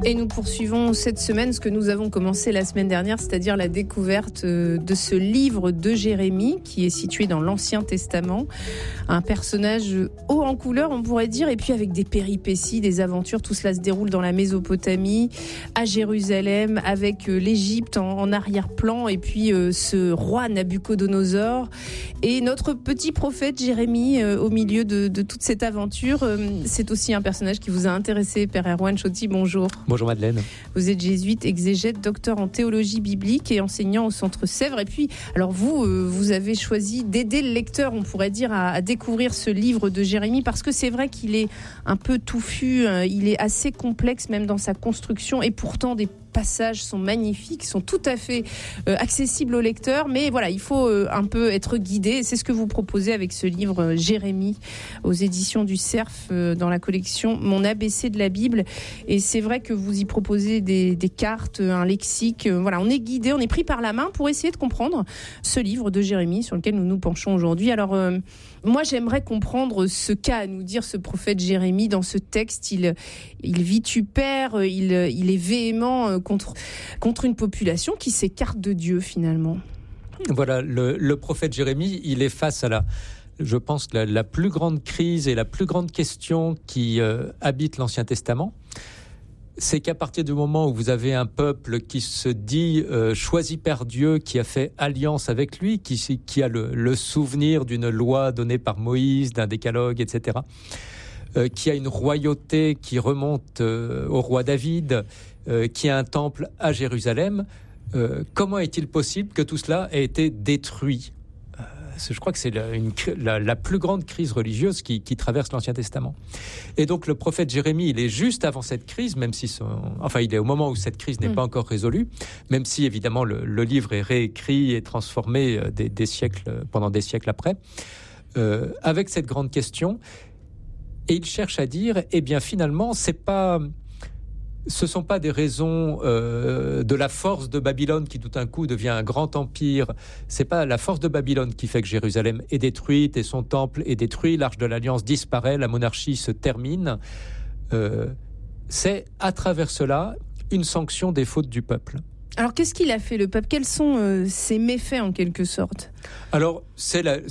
Et nous poursuivons cette semaine ce que nous avons commencé la semaine dernière, c'est-à-dire la découverte de ce livre de Jérémie qui est situé dans l'Ancien Testament. Un personnage haut en couleur, on pourrait dire, et puis avec des péripéties, des aventures. Tout cela se déroule dans la Mésopotamie, à Jérusalem, avec l'Égypte en arrière-plan, et puis ce roi Nabuchodonosor. Et notre petit prophète Jérémie au milieu de toute cette aventure. C'est aussi un personnage qui vous a intéressé, Père Erwan Chotti, bonjour. Bonjour Madeleine. Vous êtes jésuite, exégète, docteur en théologie biblique et enseignant au Centre Sèvres. Et puis, alors vous avez choisi d'aider le lecteur, on pourrait dire, à découvrir ce livre de Jérémie, parce que c'est vrai qu'il est un peu touffu, il est assez complexe même dans sa construction, et pourtant des passages sont magnifiques, sont tout à fait accessibles au lecteur, mais voilà, il faut un peu être guidé. C'est ce que vous proposez avec ce livre Jérémie aux éditions du Cerf dans la collection Mon ABC de la Bible. Et c'est vrai que vous y proposez des cartes, un lexique. Voilà, on est guidé, on est pris par la main pour essayer de comprendre ce livre de Jérémie sur lequel nous nous penchons aujourd'hui. Alors moi, j'aimerais comprendre ce qu'a à nous dire ce prophète Jérémie dans ce texte. Il vitupère, il est véhément contre une population qui s'écarte de Dieu finalement. Voilà, le prophète Jérémie, il est face à je pense, la plus grande crise et la plus grande question qui habite l'Ancien Testament. C'est qu'à partir du moment où vous avez un peuple qui se dit choisi par Dieu, qui a fait alliance avec lui, qui a le souvenir d'une loi donnée par Moïse, d'un décalogue, etc., qui a une royauté qui remonte au roi David, qui a un temple à Jérusalem, comment est-il possible que tout cela ait été détruit ? Je crois que c'est la plus grande crise religieuse qui traverse l'Ancien Testament. Et donc le prophète Jérémie, il est juste avant cette crise, même si il est au moment où cette crise n'est pas encore résolue, même si évidemment le livre est réécrit et transformé pendant des siècles après, avec cette grande question. Et il cherche à dire, eh bien finalement, ce sont pas des raisons de la force de Babylone qui tout d'un coup devient un grand empire. C'est pas la force de Babylone qui fait que Jérusalem est détruite et son temple est détruit, l'Arche de l'Alliance disparaît, la monarchie se termine. C'est à travers cela une sanction des fautes du peuple. Alors qu'est-ce qu'il a fait le peuple ? Quels sont ses méfaits en quelque sorte ? Alors